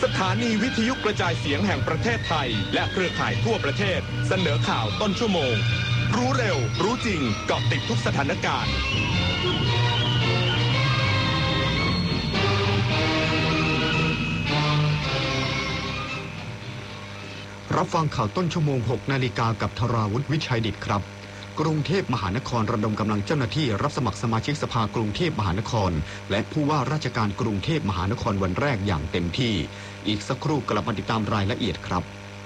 สถานีวิทยุกระจายเสียงแห่งประเทศไทยและเครือข่ายทั่วประเทศเสนอข่าวต้นชั่วโมงรู้เร็วรู้จริงเกาะติดทุกสถานการณ์รับฟังข่าวต้นชั่วโมง 6 นาฬิกากับธราวุฒิวิชัยดิษฐ์ครับกรุงเทพมหานครระดมกำลังเจ้าหน้าที่รับสมัครสมาชิกสภากรุงเทพมหานครและผู้ว่าราชการกรุงเทพมหานครวันแรกอย่างเต็มที่อีกสักครู่กลับมาติดตามรายละเอียดครับ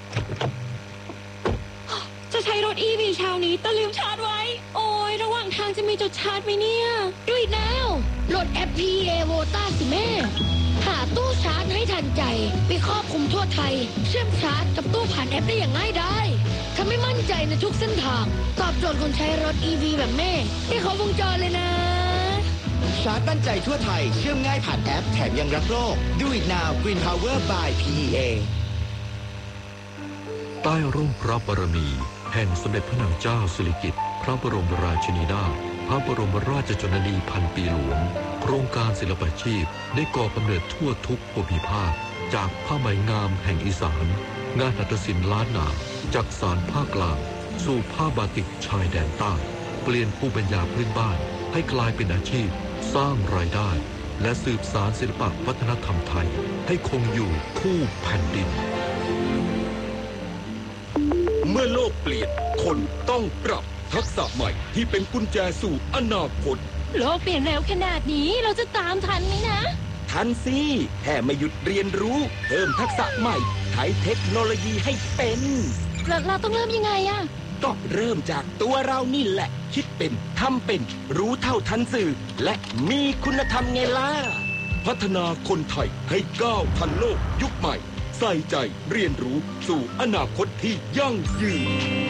จะใช้รถ EV เช้านี้แต่ลืมชาร์จไว้โอ้ยระหว่างทางจะมีจุดชาร์จไหมเนี่ยดูอีกแล้วโหลดแอป PA Vota สิแม่หาตู้ชาร์จให้ทันใจไปครอบคลุมทั่วไทยเชื่อมชาร์จกับตู้ผ่านแอปได้อย่างง่ายดายทำให้มั่นใจในทุกเส้นทางตอบโจทย์คนใช้รถ EV แบบแม่ให้ครบวงจรเลยนะชาร์จมั่นใจทั่วไทยเชื่อมง่ายผ่านแอปแถมยังรักโลก Do it now Green Power by PEA ใต้ร่มพระบารมีแห่งสมเด็จพระนางเจ้าสิริกิติ์พระบรมราชินีนาถพระบรมราชชนนีพันปีหลวงโครงการศิลปาชีพได้ก่อกำเนิดทั่วทุกภูมิภาคจากผ้าไหมงามแห่งอีสานงานหัตถศิลป์ล้านนาจากสานภาคกลางสู่ผ้าบาติกชายแดนใต้เปลี่ยนภูมิปัญญาพื้นบ้านให้กลายเป็นอาชีพสร้างรายได้และสืบสานศิลปวัฒนธรรมไทยให้คงอยู่คู่แผ่นดินเมื่อโลกเปลี่ยนคนต้องปรับทักษะใหม่ที่เป็นกุญแจสู่อนาคตโลกเปลี่ยนเร็วขนาดนี้เราจะตามทันไหมนะทันสิแค่ไม่หยุดเรียนรู้เพิ่มทักษะใหม่ใช้เทคโนโลยีให้เป็นเราต้องเริ่มยังไงอะก็เริ่มจากตัวเรานี่แหละคิดเป็นทำเป็นรู้เท่าทันสื่อและมีคุณธรรมไงล่ะพัฒนาคนไทยให้ก้าวทันโลกยุคใหม่ใส่ใจเรียนรู้สู่อนาคตที่ยั่งยืน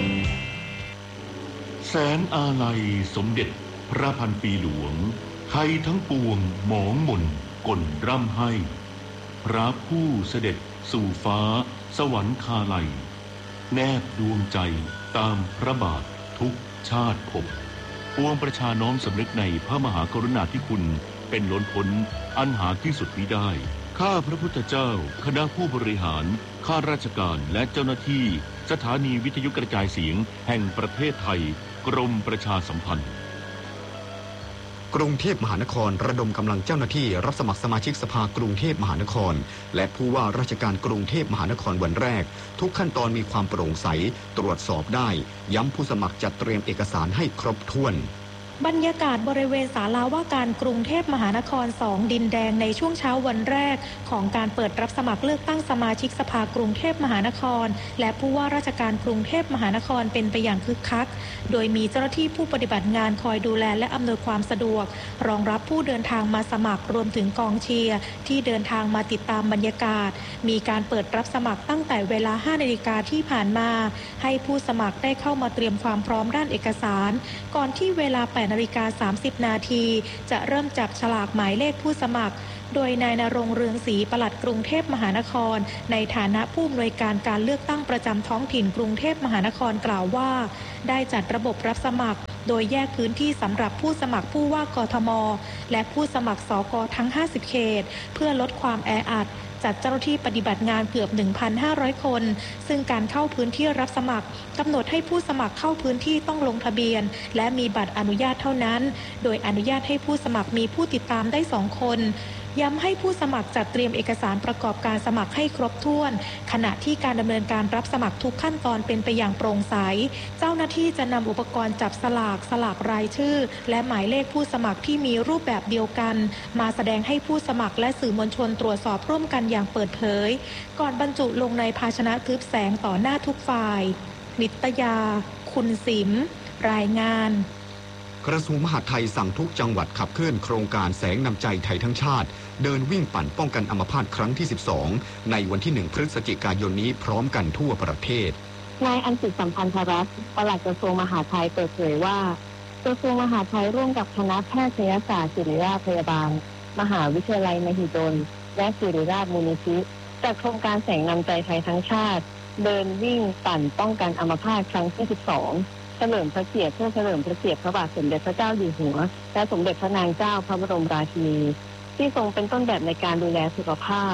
แสนอาลัยสมเด็จพระพันปีหลวงไทยทั้งปวงหมองหม่นก่นร่ำให้พระผู้เสด็จสู่ฟ้าสวรรคาลัยแนบดวงใจตามพระบาททุกชาติภพปวงประชาน้อมสำนึกในพระมหากรุณาธิคุณเป็นล้นพ้นอันหาที่สุดมิได้ข้าพระพุทธเจ้าคณะผู้บริหารข้าราชการและเจ้าหน้าที่สถานีวิทยุกระจายเสียงแห่งประเทศไทยกรมประชาสัมพันธ์กรุงเทพมหานครระดมกำลังเจ้าหน้าที่รับสมัครสมาชิกสภากรุงเทพมหานครและผู้ว่าราชการกรุงเทพมหานครวันแรกทุกขั้นตอนมีความโปร่งใสตรวจสอบได้ย้ำผู้สมัครจัดเตรียมเอกสารให้ครบถ้วนบรรยากาศบริเวณศาลาว่าการกรุงเทพมหานคร 2 ดินแดงในช่วงเช้าวันแรกของการเปิดรับสมัครเลือกตั้งสมาชิกสภากรุงเทพมหานครและผู้ว่าราชการกรุงเทพมหานครเป็นไปอย่างคึกคักโดยมีเจ้าหน้าที่ผู้ปฏิบัติงานคอยดูแลและอำนวยความสะดวกรองรับผู้เดินทางมาสมัครรวมถึงกองเชียร์ที่เดินทางมาติดตามบรรยากาศมีการเปิดรับสมัครตั้งแต่เวลา 5 นาฬิกาที่ผ่านมาให้ผู้สมัครได้เข้ามาเตรียมความพร้อมด้านเอกสารก่อนที่เวลา 8 นาฬิกา 30 นาทีจะเริ่มจับฉลากหมายเลขผู้สมัครโดยนายณรงค์เรืองศรีปลัดกรุงเทพมหานครในฐานะผู้อำนวยการการเลือกตั้งประจำท้องถิ่นกรุงเทพมหานครกล่าวว่าได้จัดระบบรับสมัครโดยแยกพื้นที่สำหรับผู้สมัครผู้ว่ากทมและผู้สมัครสกทั้ง 50 เขตเพื่อลดความแออัดจัดเจ้าหน้าที่ปฏิบัติงานเกือบ 1,500 คนซึ่งการเข้าพื้นที่รับสมัครกำหนดให้ผู้สมัครเข้าพื้นที่ต้องลงทะเบียนและมีบัตรอนุญาตเท่านั้นโดยอนุญาตให้ผู้สมัครมีผู้ติดตามได้ 2 คนย้ำให้ผู้สมัครจัดเตรียมเอกสารประกอบการสมัครให้ครบถ้วนขณะที่การดำเนินการรับสมัครทุกขั้นตอนเป็นไปอย่างโปร่งใสเจ้าหน้าที่จะนำอุปกรณ์จับสลากรายชื่อและหมายเลขผู้สมัครที่มีรูปแบบเดียวกันมาแสดงให้ผู้สมัครและสื่อมวลชนตรวจสอบร่วมกันอย่างเปิดเผยก่อนบรรจุลงในภาชนะทึบแสงต่อหน้าทุกฝ่ายนิตยาคุณสิมรายงานกระทรวงมหาดไทยสั่งทุกจังหวัดขับเคลื่อนโครงการแสงนำใจไทยทั้งชาติเดินวิ่งปั่นป้องกันอัมพาตครั้งที่ 12 ในวันที่ 1 พฤศจิกายนนี้พร้อมกันทั่วประเทศนายอัญสิทธิ์สัมพันธรัตน์ปลัดกระทรวงมหาดไทยเปิดเผยว่ากระทรวงมหาดไทยร่วมกับคณะแพทยศาสตร์ศิริราชพยาบาลมหาวิทยาลัยมหิดลและศิริราชมูลนิธิจัดโครงการแสงนำใจไทยทั้งชาติเดินวิ่งปั่นป้องกันอัมพาตครั้งที่ 12เฉลิมพระเกียรติเพื่อเฉลิมพระเกียรติพระบาทสมเด็จพระเจ้าอยู่หัวและสมเด็จพระนางเจ้าพระบรมราชินีที่ทรงเป็นต้นแบบในการดูแลสุขภาพ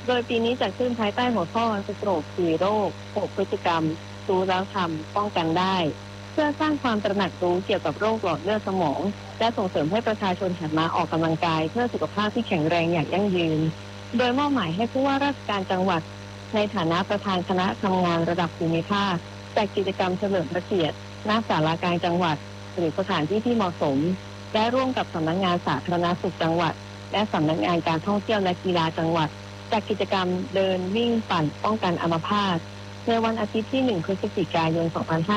โดยปีนี้จัดขึ้นภายใต้หัวข้อสโตรก4โรค6พฤติกรรมรู้แล้วทำป้องกันได้เพื่อสร้างความตระหนักรู้เกี่ยวกับโรคหลอดเลือดสมองและส่งเสริมให้ประชาชนหันมาออกกำลังกายเพื่อสุขภาพที่แข็งแรงอย่างยั่งยืนโดยมอบหมายให้ผู้ว่าราชการจังหวัดในฐานะประธานคณะทำงานระดับภูมิภาคจัดกิจกรรมเฉลิมพระเกียรติณศาลากลางจังหวัดหรือสถานที่ที่เหมาะสมและร่วมกับสำนักงานสาธารณสุขจังหวัดและสำนักงานการท่องเที่ยวและกีฬาจังหวัดจัดกิจกรรมเดินวิ่งปั่นป้องกันอัมพาตในวันอาทิตย์ที่1พฤศจิกายน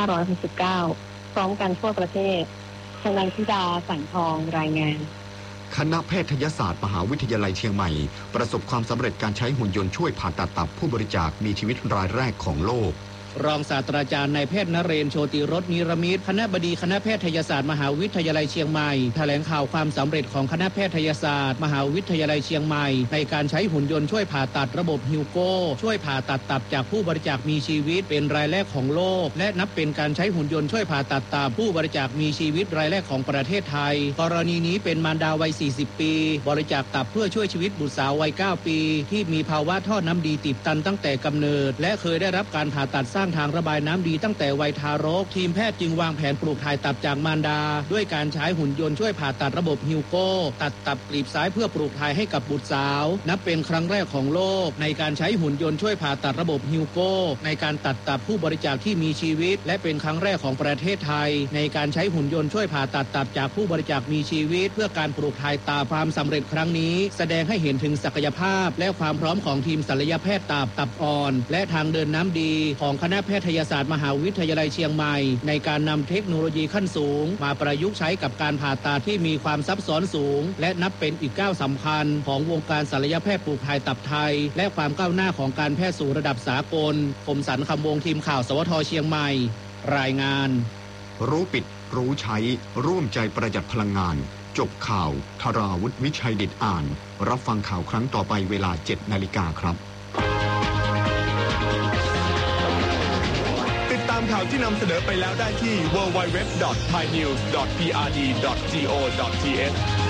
2569พร้อมกันทั่วประเทศชนันทิดาสังทองรายงานคณะแพทยศาสตร์มหาวิทยาลัยเชียงใหม่ประสบความสำเร็จการใช้หุ่นยนต์ช่วยผ่าตัดตับผู้บริจาคมีชีวิตรายแรกของโลกรองศาสตราจารย์นายแพทย์นเรศ โชติรสนิรมิตรคณบดีคณะแพทยศาสตร์มหาวิทยาลัยเชียงใหม่แถลงข่าวความสำเร็จของคณะแพทยศาสตร์มหาวิทยาลัยเชียงใหม่ในการใช้หุ่นยนต์ช่วยผ่าตัดระบบฮิวโก้ช่วยผ่าตัดตับจากผู้บริจาคมีชีวิตเป็นรายแรกของโลกและนับเป็นการใช้หุ่นยนต์ช่วยผ่าตัดตับผู้บริจาคมีชีวิตรายแรกของประเทศไทยกรณีนี้เป็นมารดาวัย40ปีบริจาคตับเพื่อช่วยชีวิตบุตรสาววัย9ปีที่มีภาวะท่อน้ำดีตีบตันตั้งแต่กำเนิดและเคยได้รับการผ่าตัดสร้างทางระบายน้ำดีตั้งแต่วัยทารกทีมแพทย์จึงวางแผนปลูกถ่ายตับจากมารดาด้วยการใช้หุ่นยนต์ช่วยผ่าตัดระบบฮิวโก้ตัดตับกลีบซ้ายเพื่อปลูกถ่ายให้กับบุตรสาวนับเป็นครั้งแรกของโลกในการใช้หุ่นยนต์ช่วยผ่าตัดระบบฮิวโก้ในการตัดตับผู้บริจาคที่มีชีวิตและเป็นครั้งแรกของประเทศไทยในการใช้หุ่นยนต์ช่วยผ่าตัดตับจากผู้บริจาคมีชีวิตเพื่อการปลูกถ่ายตับความสำเร็จครั้งนี้แสดงให้เห็นถึงศักยภาพและความพร้อมของทีมศัลยแพทย์ตับอ่อนและทางเดินน้ำดีของคณะแพทยศาสตร์มหาวิทยาลัยเชียงใหม่ในการนำเทคโนโลยีขั้นสูงมาประยุกต์ใช้กับการผ่าตัดที่มีความซับซ้อนสูงและนับเป็นอีกก้าวสำคัญของวงการศัลยแพทย์ปลูกถ่ายตับไทยและความก้าวหน้าของการแพทย์สู่ระดับสากลคมสันต์คำวงทีมข่าวสวทเชียงใหม่รายงานรู้ปิดรู้ใช้ร่วมใจประหยัดพลังงานจบข่าวธราวุฒิวิชัยดิษฐ์อ่านรับฟังข่าวครั้งต่อไปเวลา 7:00 น.ครับติดตามข่าวที่นำเสนอไปแล้วได้ที่ www.thainews.prd.go.th